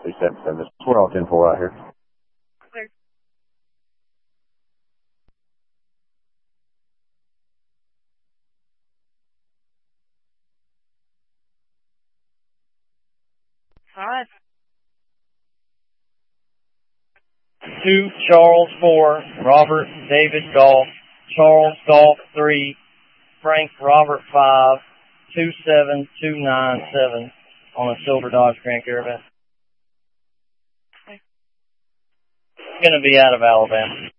377. We're all 10-4 out here. Clear. All right. 2, Charles 4, Robert David Golf, Charles Golf 3, Frank Robert 5, 27297 on a Silver Dodge Grand Caravan. Going to be out of Alabama.